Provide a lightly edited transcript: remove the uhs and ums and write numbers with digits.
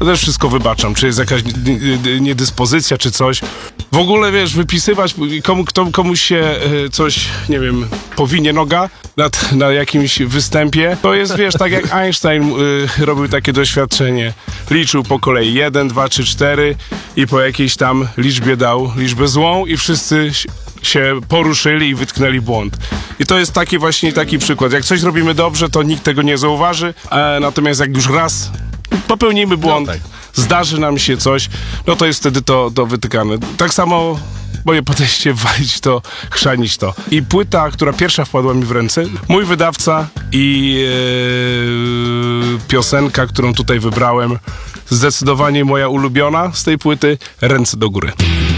to też wszystko wybaczam. Czy jest jakaś niedyspozycja, czy coś. W ogóle, wiesz, wypisywać komuś się coś, nie wiem, powinie noga na jakimś występie, to jest, wiesz, tak jak Einstein robił takie doświadczenie. Liczył po kolei 1, 2, 3, 4 i po jakiejś tam liczbie dał liczbę złą i wszyscy się poruszyli i wytknęli błąd. I to jest taki przykład. Jak coś robimy dobrze, to nikt tego nie zauważy, natomiast jak już raz popełnimy błąd, zdarzy nam się coś, no to jest wtedy to wytykane. Tak samo moje podejście, walić to, chrzanić to. I płyta, która pierwsza wpadła mi w ręce, mój wydawca i piosenka, którą tutaj wybrałem, zdecydowanie moja ulubiona z tej płyty, Ręce do góry.